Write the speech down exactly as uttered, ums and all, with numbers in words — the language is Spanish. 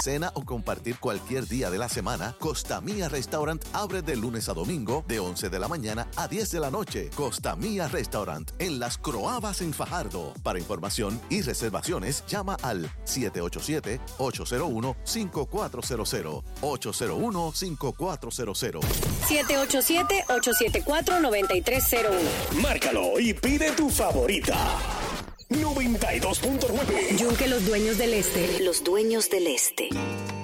cena o compartir cualquier día de la semana, Costa Mía Restaurant abre de lunes a domingo de once de la mañana a diez de la noche. Costa Mía Restaurant en Las Croabas en Fajardo. Para información y reservaciones, llama al siete ocho siete, ocho cero uno, cinco cuatro cero cero. ocho cero uno, cinco cuatro cero cero. siete ocho siete, ocho siete cuatro, nueve tres cero uno. Márcalo y pide tu favorita. noventa y dos punto nueve. Yunque los dueños del este. Los dueños del este.